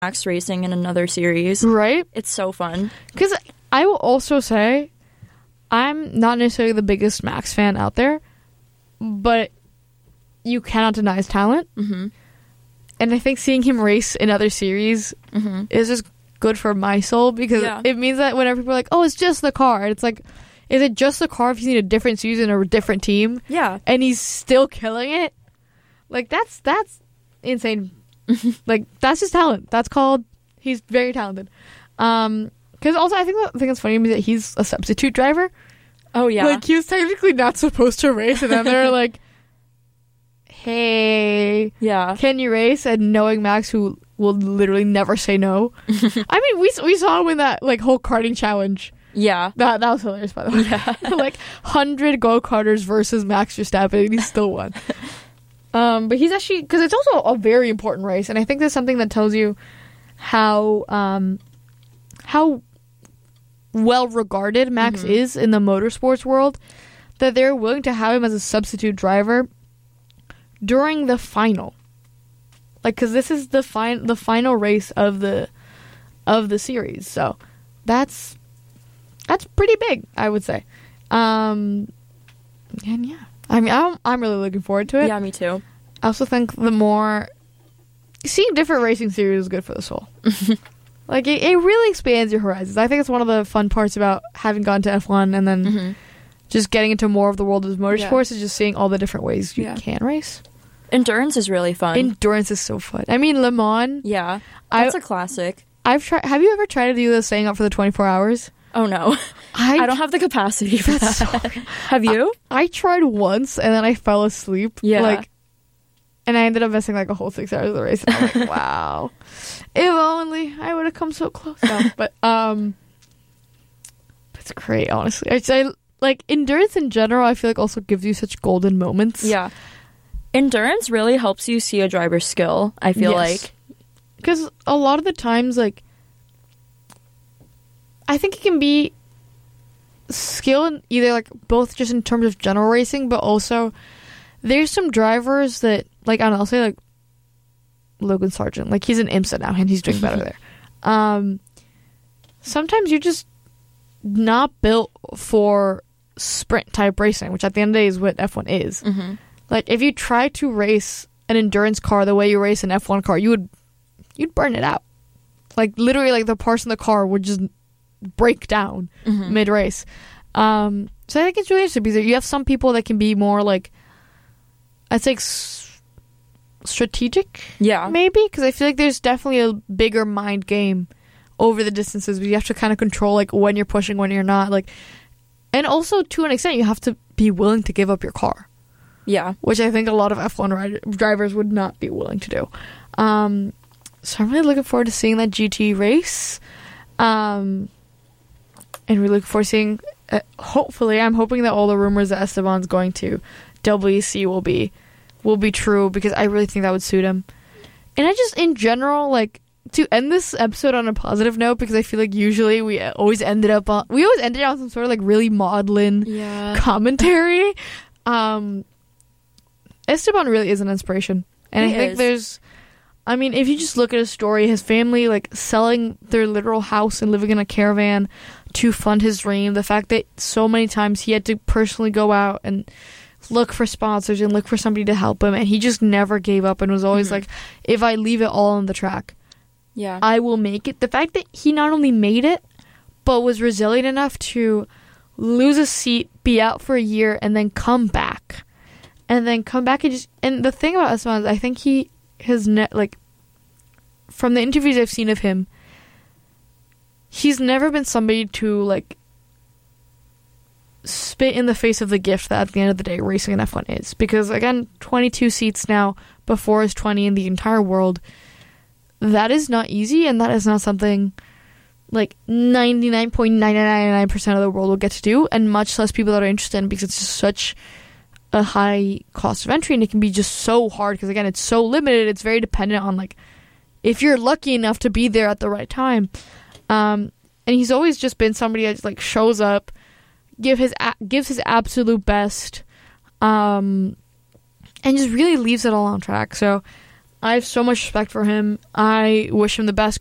Max racing in another series. Right? It's so fun. Because I will also say, I'm not necessarily the biggest Max fan out there, but you cannot deny his talent. Mm-hmm. And I think seeing him race in other series is just good for my soul, because it means that whenever people are like, oh, it's just the car, it's like, is it just the car if he's in a different season or a different team? Yeah. And he's still killing it? Like, that's insane. Like, that's his talent. That's called, he's very talented. Because also, I think the thing that's funny to me is that he's a substitute driver. Oh, yeah. Like, he was technically not supposed to race, and then they're like, hey, can you race? And knowing Max, who will literally never say no. I mean, we saw him in that, like, whole karting challenge. Yeah. That was hilarious, by the way. Yeah. Like, 100 go-karters versus Max Verstappen, and he still won. But he's actually, because it's also a very important race, and I think that's something that tells you how well regarded Max is in the motorsports world, that they're willing to have him as a substitute driver during the final. Like, because this is the final race of the series, so that's pretty big, I would say. And yeah, I mean, I'm really looking forward to it. Yeah, me too. I also think seeing different racing series is good for the soul. Like, it really expands your horizons. I think it's one of the fun parts about having gone to F1 and then just getting into more of the world of motorsports is just seeing all the different ways you can race. Endurance is really fun. Endurance is so fun. I mean, Le Mans. Yeah, that's a classic. Have you ever tried to do the staying up for the 24 hours? Oh, no. I don't have the capacity for that. So, have you? I tried once, and then I fell asleep. Yeah. Like, and I ended up missing like a whole 6 hours of the race. And I'm like, wow. If only I would have come so close. No, but it's great, honestly. I like endurance in general. I feel like also gives you such golden moments. Yeah. Endurance really helps you see a driver's skill, I feel like. Because a lot of the times, like, I think it can be skill in either, like, both just in terms of general racing, but also there's some drivers that, like, I don't know, I'll say, like, Logan Sargent. Like, he's in IMSA now, and he's doing better there. Sometimes you're just not built for sprint-type racing, which at the end of the day is what F1 is. Like, if you try to race an endurance car the way you race an F1 car, you'd burn it out. Like, literally, like, the parts in the car would just break down mid-race. So I think it's really interesting because you have some people that can be more, like, I'd say strategic, maybe, because I feel like there's definitely a bigger mind game over the distances, but you have to kind of control, like, when you're pushing, when you're not, like, and also to an extent you have to be willing to give up your car. Yeah. Which I think a lot of F1 drivers would not be willing to do. So I'm really looking forward to seeing that GT race. And really looking forward to seeing, hopefully, I'm hoping that all the rumors that Esteban's going to WEC will be true, because I really think that would suit him. And I just, in general, like, to end this episode on a positive note, because I feel like usually we always ended on some sort of, like, really maudlin commentary. Esteban really is an inspiration. And I think if you just look at his story, his family, like, selling their literal house and living in a caravan to fund his dream, the fact that so many times he had to personally go out and look for sponsors and look for somebody to help him, and he just never gave up and was always like, if I leave it all on the track, I will make it. The fact that he not only made it, but was resilient enough to lose a seat, be out for a year, and then come back. And the thing about Esteban is I think he has, like, from the interviews I've seen of him, he's never been somebody to, like, spit in the face of the gift that at the end of the day racing in F1 is. Because, again, 22 seats now before his 20 in the entire world, that is not easy, and that is not something, like, 99.999% of the world will get to do, and much less people that are interested in, because it's just such a high cost of entry, and it can be just so hard because, again, it's so limited. It's very dependent on, like, if you're lucky enough to be there at the right time. And he's always just been somebody that, like, shows up, gives his absolute best, and just really leaves it all on track. So I have so much respect for him. I wish him the best